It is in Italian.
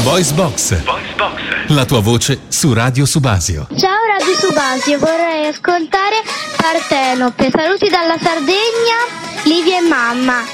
Voice Box. La tua voce su Radio Subasio. Ciao Radio Subasio, vorrei ascoltare Partenope. Saluti dalla Sardegna, Livia e mamma.